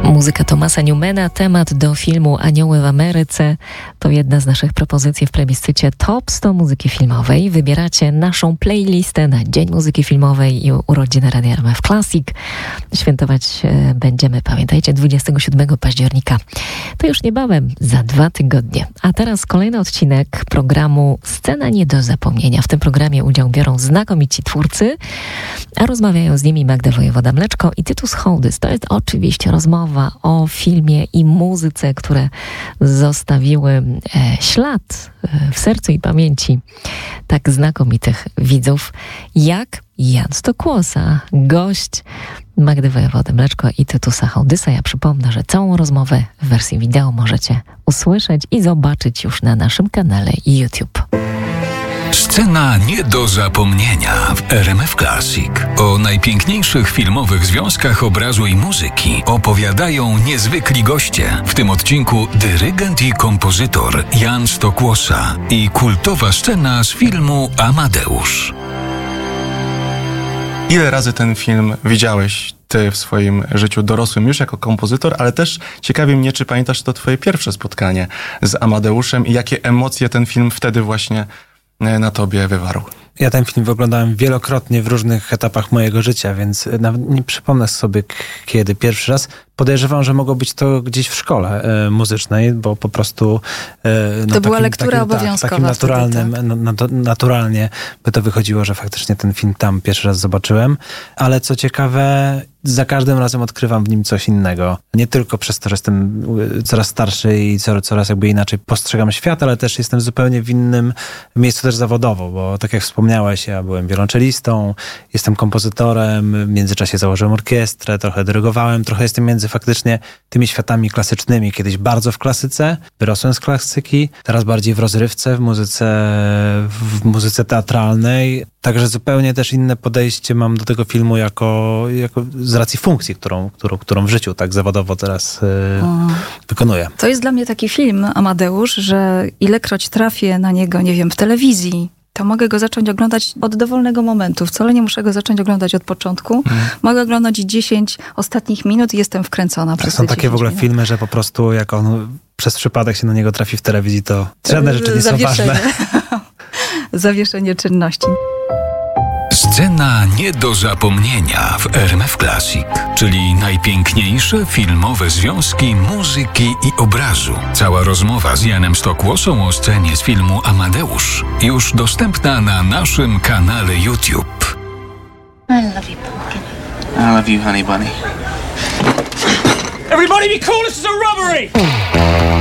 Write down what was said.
Muzyka Thomasa Newmana, temat do filmu Anioły w Ameryce. To jedna z naszych propozycji w plebiscycie Top 100 muzyki filmowej. Wybieracie naszą playlistę na Dzień Muzyki Filmowej i urodziny Radia RMF Classic. Świętować będziemy, pamiętajcie, 27 października. To już niebawem, za 2 tygodnie. A teraz kolejny odcinek programu Scena nie do zapomnienia. W tym programie udział biorą znakomici twórcy, a rozmawiają z nimi Magda Wojewoda-Mleczko i Tytus Hołdys. To jest oczywiście rozmowa o filmie i muzyce, które zostawiły ślad w sercu i pamięci tak znakomitych widzów jak Jan Stokłosa, gość Magdy Wojewody-Mleczko i Tytusa Hołdysa. Ja przypomnę, że całą rozmowę w wersji wideo możecie usłyszeć i zobaczyć już na naszym kanale YouTube. Scena nie do zapomnienia w RMF Classic. O najpiękniejszych filmowych związkach obrazu i muzyki opowiadają niezwykli goście. W tym odcinku dyrygent i kompozytor Jan Stokłosa i kultowa scena z filmu Amadeusz. Ile razy ten film widziałeś ty w swoim życiu dorosłym już jako kompozytor, ale też ciekawi mnie, czy pamiętasz to twoje pierwsze spotkanie z Amadeuszem i jakie emocje ten film wtedy właśnie na tobie wywarł? Ja ten film oglądałem wielokrotnie w różnych etapach mojego życia, więc nawet nie przypomnę sobie, kiedy pierwszy raz. Podejrzewam, że mogło być to gdzieś w szkole muzycznej, bo po prostu... to była lektura obowiązkowa. Takim naturalnym, naturalnie by to wychodziło, że faktycznie ten film tam pierwszy raz zobaczyłem. Ale co ciekawe, za każdym razem odkrywam w nim coś innego. Nie tylko przez to, że jestem coraz starszy i coraz jakby inaczej postrzegam świat, ale też jestem zupełnie w innym miejscu też zawodowo, bo tak jak wspomniałeś, ja byłem wiolonczelistą, jestem kompozytorem, w międzyczasie założyłem orkiestrę, trochę dyrygowałem, trochę jestem między faktycznie tymi światami klasycznymi. Kiedyś bardzo w klasyce, wyrosłem z klasyki, teraz bardziej w rozrywce, w muzyce teatralnej. Także zupełnie też inne podejście mam do tego filmu jako z racji funkcji, którą w życiu tak zawodowo teraz wykonuję. To jest dla mnie taki film, Amadeusz, że ilekroć trafię na niego, nie wiem, w telewizji, to mogę go zacząć oglądać od dowolnego momentu. Wcale nie muszę go zacząć oglądać od początku. Mogę oglądać 10 ostatnich minut i jestem wkręcona przez Są takie w ogóle minut. filmy, że po prostu jak on przez przypadek się na niego trafi w telewizji, to żadne rzeczy nie są ważne. Zawieszenie czynności. Scena nie do zapomnienia w RMF Classic, czyli najpiękniejsze filmowe związki muzyki i obrazu. Cała rozmowa z Janem Stokłosą o scenie z filmu Amadeusz już dostępna na naszym kanale YouTube. I love you, pumpkin. I love you, honey bunny. Everybody be cool, this is a robbery!